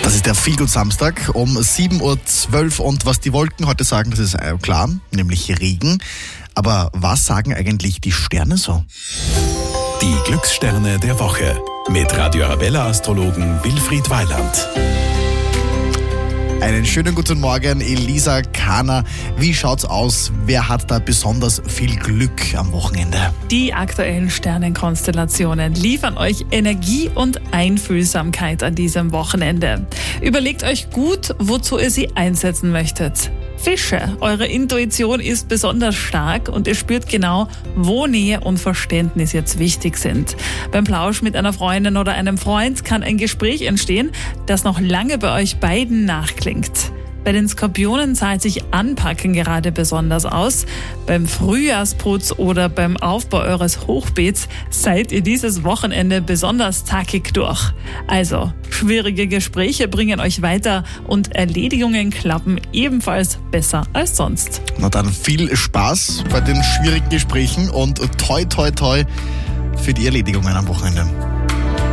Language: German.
Das ist der Feelgood Samstag um 7.12 Uhr und was die Wolken heute sagen, das ist klar, nämlich Regen. Aber was sagen eigentlich die Sterne so? Die Glückssterne der Woche mit Radio Arabella Astrologen Wilfried Weiland. Einen schönen guten Morgen, Elisa Kahner. Wie schaut's aus? Wer hat da besonders viel Glück am Wochenende? Die aktuellen Sternenkonstellationen liefern euch Energie und Einfühlsamkeit an diesem Wochenende. Überlegt euch gut, wozu ihr sie einsetzen möchtet. Fische, eure Intuition ist besonders stark und ihr spürt genau, wo Nähe und Verständnis jetzt wichtig sind. Beim Plausch mit einer Freundin oder einem Freund kann ein Gespräch entstehen, das noch lange bei euch beiden nachklingt. Bei den Skorpionen zahlt sich Anpacken gerade besonders aus. Beim Frühjahrsputz oder beim Aufbau eures Hochbeets seid ihr dieses Wochenende besonders zackig durch. Also, schwierige Gespräche bringen euch weiter und Erledigungen klappen ebenfalls besser als sonst. Na dann viel Spaß bei den schwierigen Gesprächen und toi toi toi für die Erledigungen am Wochenende.